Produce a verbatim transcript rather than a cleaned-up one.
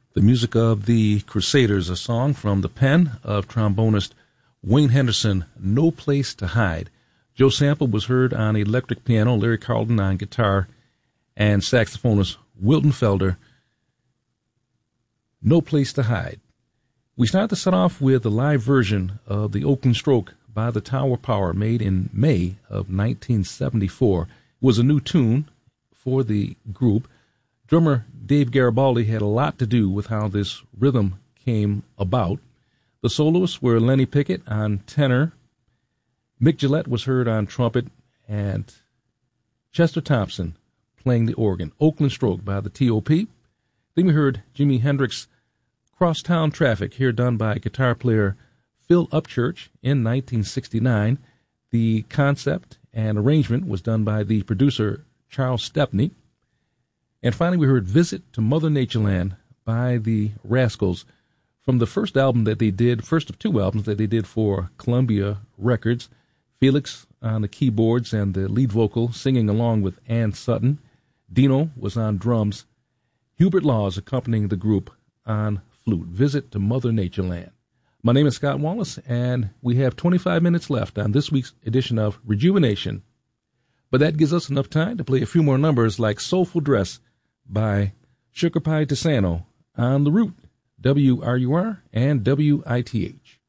The music of the Crusaders, a song from the pen of trombonist Wayne Henderson, No Place to Hide. Joe Sample was heard on electric piano, Larry Carlton on guitar, and saxophonist Wilton Felder, No Place to Hide. We start the set off with a live version of the Oakland Stroke by the Tower Power, made in May of nineteen seventy-four. It was a new tune for the group. Drummer Dave Garibaldi had a lot to do with how this rhythm came about. The soloists were Lenny Pickett on tenor, Mick Gillette was heard on trumpet, and Chester Thompson playing the organ. Oakland Stroke by the T O P. Then we heard Jimi Hendrix' Crosstown Traffic, here done by guitar player Phil Upchurch in nineteen sixty-nine. The concept and arrangement was done by the producer Charles Stepney. And finally, we heard Visit to Mother Natureland by the Rascals from the first album that they did, first of two albums that they did for Columbia Records. Felix on the keyboards and the lead vocal, singing along with Ann Sutton. Dino was on drums. Hubert Laws accompanying the group on flute. Visit to Mother Natureland. My name is Scott Wallace, and we have twenty-five minutes left on this week's edition of Rejuvenation. But that gives us enough time to play a few more numbers like Soulful Dress by Sugar Pie Tisano on the Root, W R U R and W I T H.